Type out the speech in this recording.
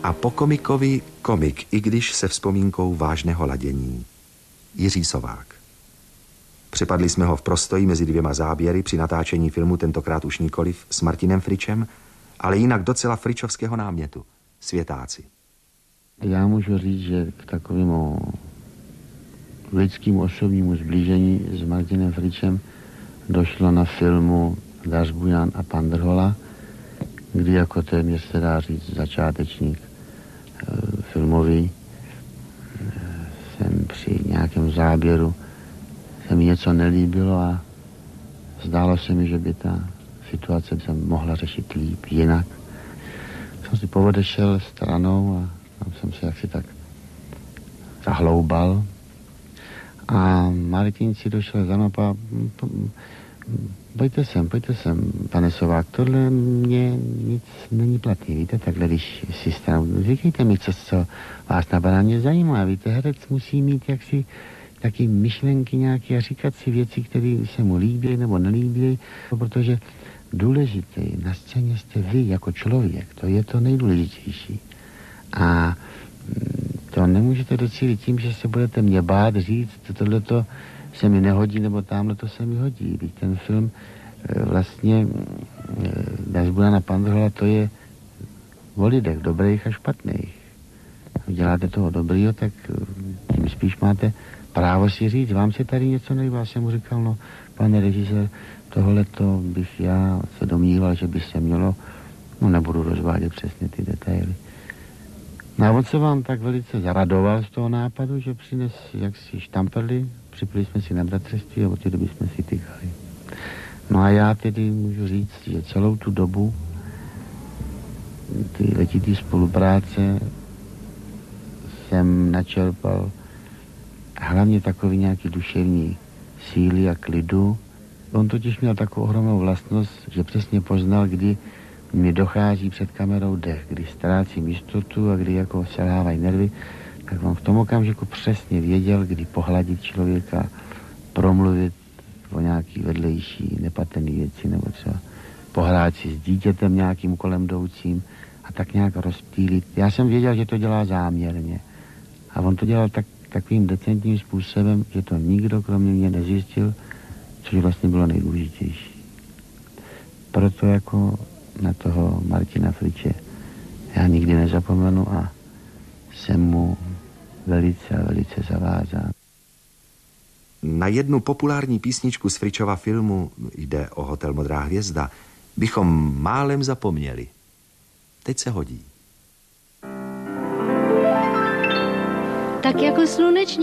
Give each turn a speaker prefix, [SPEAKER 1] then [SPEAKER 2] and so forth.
[SPEAKER 1] A po komikovi komik, i když se vzpomínkou vážného ladění. Jiří Sovák. Přepadli jsme ho v prostoji mezi dvěma záběry při natáčení filmu, tentokrát už nikoliv s Martinem Fričem, ale jinak docela fričovského námětu. Světáci.
[SPEAKER 2] Já můžu říct, že k takovému lidskému osobnímu zblížení s Martinem Fričem došlo na filmu Dař Bujan a Pan Drhola, kdy jako téměř se dá říct začátečník filmový jsem při nějakém záběru se mi něco nelíbilo a zdálo se mi, že by ta situace se mohla řešit líp, jinak. Jsem si povodešel stranou a tam jsem se jaksi tak zahloubal a Martin si došel za mnou a pojďte sem, pane Sovák, tohle mě nic není platný, víte, takhle, když si stranu, říkejte mi, co vás napadá, mě zajímá, víte, herec musí mít jaksi taky myšlenky nějaké a říkat si věci, které se mu líbí nebo nelíbí, protože důležité na scéně jste vy jako člověk, to je to nejdůležitější. A to nemůžete docílit tím, že se budete mě bát říct, tohleto se mi nehodí, nebo tamhle to se mi hodí. Byť ten film vlastně Dař Bujan a Pan Drhola, to je o lidech, dobrých a špatných. Děláte toho dobrýho, tak tím spíš máte právo si říct, vám se tady něco nelíbí. Já jsem mu říkal, no, pane režisér, tohleto bych já se domníval, že by se mělo, no nebudu rozvádět přesně ty detaily. No a on se vám tak velice zaradoval z toho nápadu, že přines jaksi štamperli, připili jsme si na bratrství a od té doby jsme si tykali. No a já tedy můžu říct, že celou tu dobu ty letitý spolupráce jsem načerpal hlavně takový nějaký duševní síly a klidu. On totiž měl takovou ohromnou vlastnost, že přesně poznal, kdy mi dochází před kamerou dech, kdy ztrácím jistotu a kdy jako selhávají nervy, tak on v tom okamžiku přesně věděl, kdy pohladit člověka, promluvit o nějaký vedlejší nepatrný věci, nebo třeba pohrát si s dítětem nějakým kolem jdoucím a tak nějak rozptýlit. Já jsem věděl, že to dělá záměrně. A on to dělal takovým decentním způsobem, že to nikdo kromě mě nezjistil, což vlastně bylo nejdůležitější. Proto jako na toho Martina Friče já nikdy nezapomenu a jsem mu velice a velice zavázán.
[SPEAKER 1] Na jednu populární písničku z Fričova filmu, jde o Hotel Modrá hvězda, bychom málem zapomněli. Teď se hodí.
[SPEAKER 3] Tak jako sluneční